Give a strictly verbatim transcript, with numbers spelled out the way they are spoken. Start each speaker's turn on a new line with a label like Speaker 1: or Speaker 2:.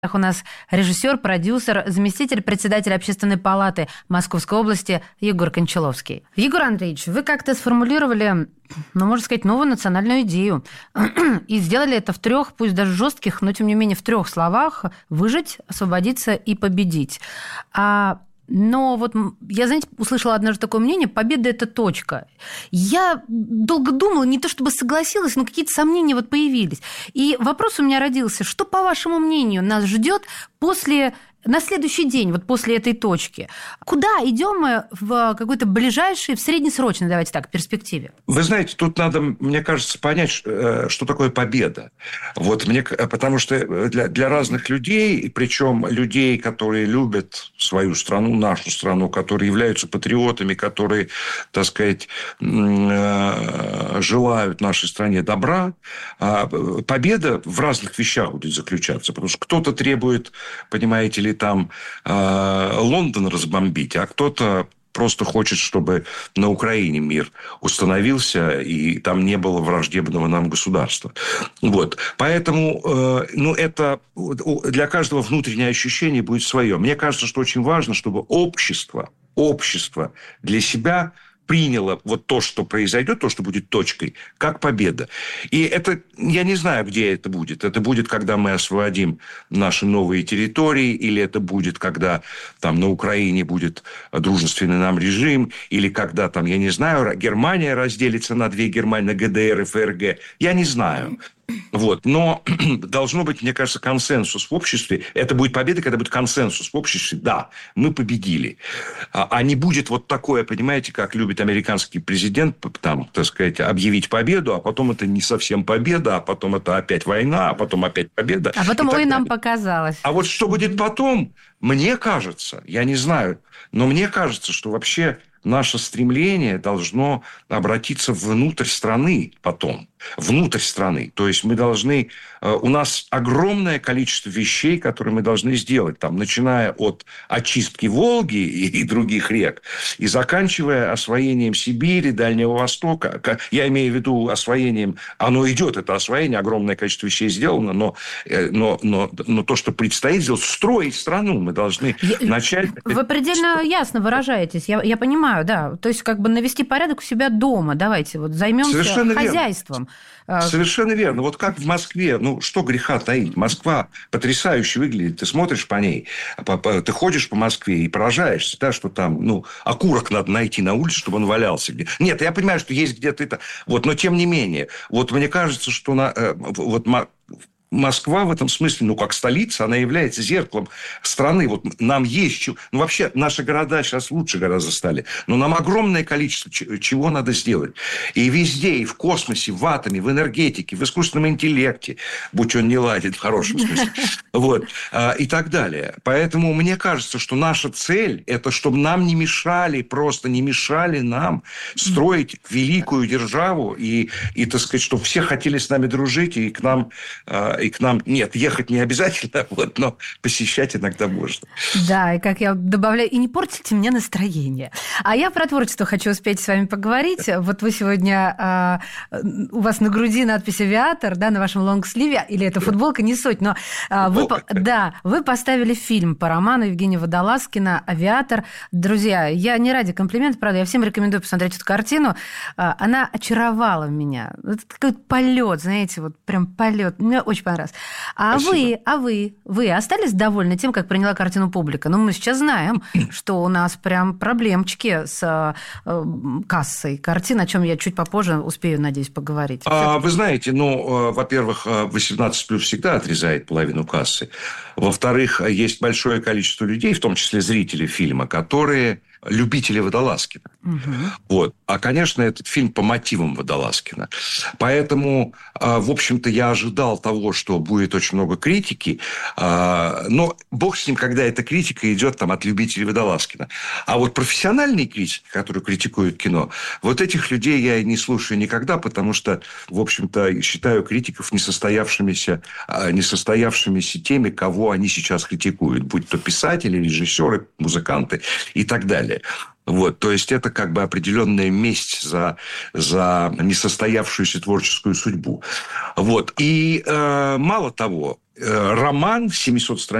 Speaker 1: У нас режиссер, продюсер, заместитель председателя Общественной палаты Московской области Егор Кончаловский. Егор Андреевич, вы как-то сформулировали, ну, можно сказать, новую национальную идею. И сделали это в трех, пусть даже жестких, но тем не менее в трех словах: выжить, освободиться и победить. А Но вот я, знаете, услышала однажды такое мнение: победа – это точка. Я долго думала, не то чтобы согласилась, но какие-то сомнения вот появились. И вопрос у меня родился: что, по вашему мнению, нас ждет после... на следующий день, вот после этой точки? Куда идем мы в какой-то ближайшей, в среднесрочной, давайте так, перспективе?
Speaker 2: Вы знаете, тут надо, мне кажется, понять, что такое победа. Вот мне, потому что для, для разных людей, причем людей, которые любят свою страну, нашу страну, которые являются патриотами, которые, так сказать, желают нашей стране добра, победа в разных вещах будет заключаться. Потому что кто-то требует, понимаете ли, там э, Лондон разбомбить, а кто-то просто хочет, чтобы на Украине мир установился, и там не было враждебного нам государства. Вот. Поэтому э, ну, это для каждого внутреннее ощущение будет свое. Мне кажется, что очень важно, чтобы общество, общество для себя приняло вот то, что произойдет, то, что будет точкой, как победа. И это, я не знаю, где это будет. Это будет, когда мы освободим наши новые территории, или это будет, когда там на Украине будет дружественный нам режим, или когда там, я не знаю, Германия разделится на две Германии, на ГДР и ФРГ. Я не знаю. Вот. Но должно быть, мне кажется, консенсус в обществе. Это будет победа, когда будет консенсус в обществе. Да, мы победили. А не будет вот такое, понимаете, как любит американский президент, там, так сказать, объявить победу, а потом это не совсем победа, а потом это опять война, а потом опять победа.
Speaker 1: А потом, ой, нам показалось.
Speaker 2: А вот что будет потом, мне кажется, я не знаю, но мне кажется, что вообще наше стремление должно обратиться внутрь страны потом. Внутрь страны. То есть мы должны... У нас огромное количество вещей, которые мы должны сделать. Там, начиная от очистки Волги и, и других рек, и заканчивая освоением Сибири, Дальнего Востока. Я имею в виду освоением... Оно идет, это освоение, огромное количество вещей сделано, но, но, но, но то, что предстоит сделать, строить страну, мы должны я... начать...
Speaker 1: Вы предельно ясно выражаетесь. Я, я понимаю, да. То есть, как бы навести порядок у себя дома. Давайте вот займемся Совершенно хозяйством.
Speaker 2: Верно. Совершенно верно. Вот как в Москве, ну, что греха таить. Москва потрясающе выглядит. Ты смотришь по ней, ты ходишь по Москве и поражаешься, да, что там, ну, окурок надо найти на улице, чтобы он валялся где. Нет, я понимаю, что есть где-то это. Вот, но тем не менее, вот мне кажется, что на, вот Москва в этом смысле, ну, как столица, она является зеркалом страны. Вот нам есть... Ну, вообще, наши города сейчас лучше гораздо стали. Но нам огромное количество чего надо сделать. И везде, и в космосе, в атоме, в энергетике, в искусственном интеллекте, будь он не ладит в хорошем смысле. Вот. И так далее. Поэтому мне кажется, что наша цель – это чтобы нам не мешали, просто не мешали нам строить великую державу. И, и так сказать, чтобы все хотели с нами дружить, и к нам... И к нам, нет, ехать не обязательно, вот, но посещать иногда можно.
Speaker 1: Да, и как я добавляю, и не портите мне настроение. А я про творчество хочу успеть с вами поговорить. Вот вы сегодня, а, у вас на груди надпись «Авиатор», да, на вашем лонгсливе, или это футболка, не суть, но а, вы, да, вы поставили фильм по роману Евгения Водолазкина «Авиатор». Друзья, я не ради комплимента, правда, я всем рекомендую посмотреть эту картину. А, она очаровала меня. Это какой-то полет, знаете, вот прям полет. Мне очень понравилось. А Спасибо. вы, а вы, вы остались довольны тем, как приняла картину публика? Ну, мы сейчас знаем, что у нас прям проблемчики с э, кассой картин, о чем я чуть попозже успею, надеюсь, поговорить.
Speaker 2: А, вы знаете, ну, во-первых, восемнадцать плюс всегда отрезает половину кассы. Во-вторых, есть большое количество людей, в том числе зрителей фильма, которые... любители Водолазкина. Угу. Вот. А, конечно, этот фильм по мотивам Водолазкина. Поэтому, в общем-то, я ожидал того, что будет очень много критики. Но бог с ним, когда эта критика идет там, от любителей Водолазкина. А вот профессиональные критики, которые критикуют кино, вот этих людей я не слушаю никогда, потому что, в общем-то, считаю критиков несостоявшимися, несостоявшимися теми, кого они сейчас критикуют. Будь то писатели, режиссеры, музыканты и так далее. Вот, то есть это как бы определенная месть за, за несостоявшуюся творческую судьбу. Вот. И э, мало того, э, роман в семисот страницах